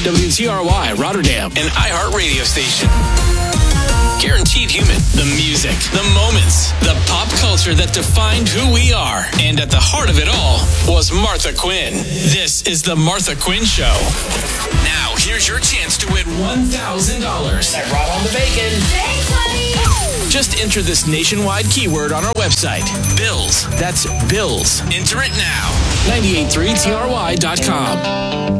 WTRY Rotterdam, an iHeart radio station. Guaranteed Human. The music, the moments, the pop culture that defined who we are. And at the heart of it all was Martha Quinn. This is the Martha Quinn Show. Now, here's your chance to win $1,000. I brought home the bacon. Thanks, honey. Just enter this nationwide keyword on our website. Bills. That's bills. Enter it now. 983try.com.